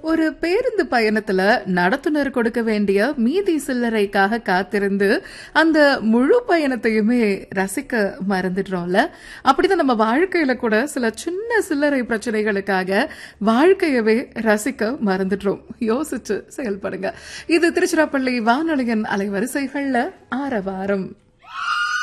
ஒரு பேருந்து பயணத்துல நடத்துனர் கொடுக்க வேண்டிய மீதி சில்லறைக்காக காத்திருந்து அந்த முழு பயணத்தையுமே ரசிக்க மறந்துடுறோம்ல. அப்படிதான் நம்ம வாழ்க்கையில கூட சில சின்ன சில்லறை பிரச்சனைகளுக்காக வாழ்க்கையவே ரசிக்க மறந்துடுறோம். யோசிச்சு செயல்படுங்க. இது திருச்சிராப்பள்ளி வானொலியின் அலைவரிசைகள்ல ஆரவாரம்.